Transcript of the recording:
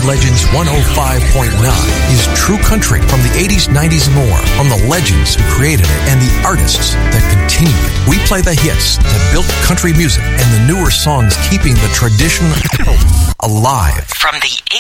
Legends 105.9 is true country from the 80s, 90s, and more, from the legends who created it and the artists that continue it. We play the hits that built country music and the newer songs keeping the tradition alive. From the